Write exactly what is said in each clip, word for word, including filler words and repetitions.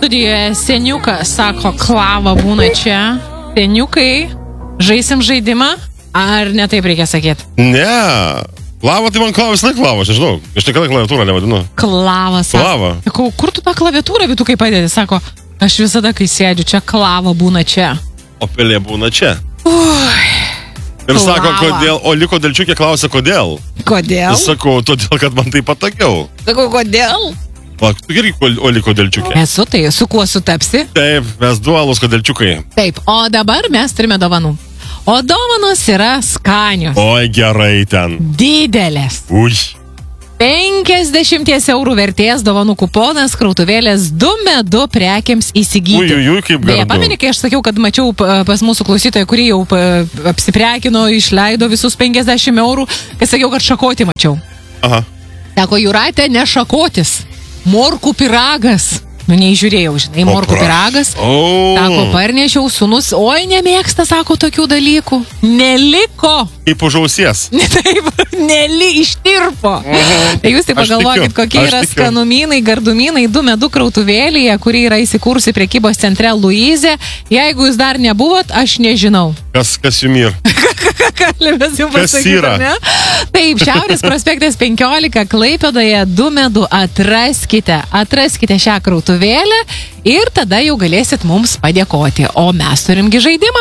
studijoje seniukas, sako, Klava būna čia. Seniukai, žaisim žaidimą, ar ne taip reikia sakyti? Ne, Klava tai man Klava visą laiką Klava, aš nežinau, aš niekada klaviatūrą nevadinu. Klava, sako. Klava. Sakau, kur tu tą klaviatūrą, bet tu kaip padėti? Sako, aš visada, kai sėdžiu čia, Klava būna čia. O pelė būna čia. Ui. Ir Klava. sako, kodėl, o liko Delčiukė klausia, kodėl. Kodėl? Sakau, todėl, kad man tai patogiau. Sakau, kodėl? Va, tu irgi Oliko Delčiukė. Esu tai, su kuo sutapsi? Taip, mes dualus Kodelčiukai. Taip, o dabar mes turime dovanų. O dovanos yra skanios. Oi, gerai ten. Didelės. Ui. penkiasdešimt eurų vertės dovanų kuponas krautuvėlės du medu prekiams įsigyti. Ui, ui, ui, kaip Beje, gardu. pameni, kai aš sakiau, kad mačiau p- pas mūsų klausytoją, kurį jau p- apsiprekino, išleido visus penkiasdešimt eurų, kai sakiau, kad šakoti mačiau. Aha. Sako, Jūratė, ne šakotis. Morkų piragas. Nu, neįžiūrėjau, žinai, morkų pra- piragas. O. Sako, parnešiau, sūnus, oi, nemėgsta, sako, tokių dalykų. Neliko. Kaip už ausies. Ne taip, neli ištirpo. Tai jūs tai Aš pagalvokit, tikiu, kokie aš yra tikiu. skanumynai, gardumynai, du medu krautuvėlėje, kuri yra įsikūrusi prekybos centre Luizė. Jeigu jūs dar nebuvot, aš nežinau. Kas, kas jum ir? Galime jums Kas pasakyti, yra? ar ne? Taip, Šiaurės prospektas penkiolika Klaipėdoje du medu atraskite, atraskite šią krautuvėlę ir tada jau galėsit mums padėkoti. O mes turimgi žaidimą.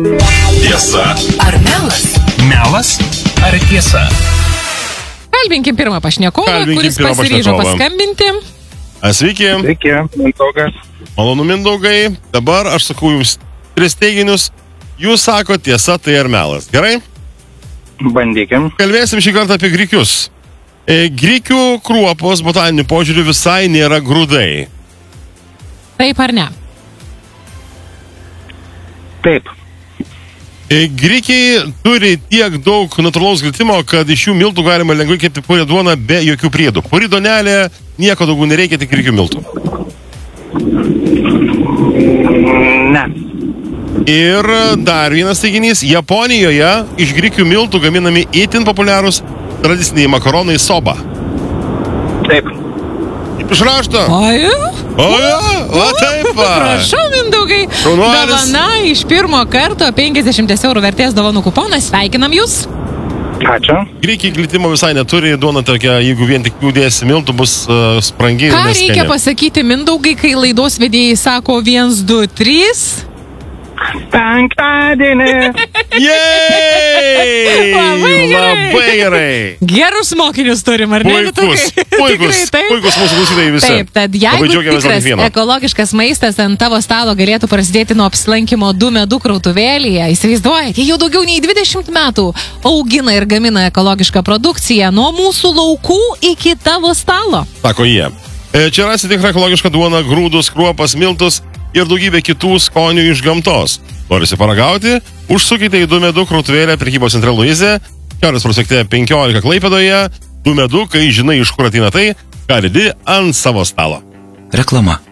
Tiesa Ar melas? melas ar tiesa? Kalbinkim pirmą pašnekovą, Kalbinkim kuris pirmą pasiryžo pašnekovą. paskambinti. A, Sveiki. Sveiki, Mindaugas. Malonu, Mindaugai. Dabar aš sakau jums tris teiginius. Jūs sako tiesa, tai ar melas. Gerai? Bandykim. Kalbėsim šį kartą apie grikius. E, grikių kruopos botaninių požiūrių visai nėra grūdai. Taip ar ne? Taip. E, grikiai turi tiek daug natūralaus glitimo, kad iš jų miltų galima lengvai kepti purė duoną be jokių priedų. Puri duonelė, nieko daugiau nereikia, tik grikių miltų. Ne. Ir dar vienas teiginys. Japonijoje iš grikių miltų gaminami itin populiarūs tradiciniai makaronai soba. Taip. Kaip iš rašto. Oi, O, ja, va taip va. prašau, Mindaugai. Šaunuolis. Dovana iš pirmo karto penkiasdešimt eurų vertės dovanų kuponas. Sveikinam jūs. Ačiū. Grikiai glitimo visai neturi, duona tokia, jeigu vien tik jų dėsi miltų, bus uh, sprangi. Ką reikia pasakyti, Mindaugai, kai laidos vedėjai sako vienas, du, trys? Penktadienį. Jei! Labai gerai. Labai gerai. Gerus mokinius turim, ar ne? Puikus, Vytukai? puikus, Tikrai taip? puikus mūsų klausytojai visi. Taip, tad Labai jeigu džiaugiamės dėl tikras kiekvieno. ekologiškas maistas ant tavo stalo galėtų prasidėti nuo apsilankimo du medu krautuvėlėje, įsivaizduojate, jie jau daugiau nei dvidešimt metų augina ir gamina ekologišką produkciją nuo mūsų laukų iki tavo stalo. Sako jie. E, Čia rasi tikrą ekologišką duoną, grūdus, kruopas, miltus ir daugybę kitų skonių iš gamtos. Norisi paragauti? Užsukite į du medu krautuvėlę prekybos centre Luizė, Šiaurės prospekte penkiolika Klaipėdoje. Du medu, kai žinai, iš kur ateina tai, ką ridi ant savo stalo. Reklama.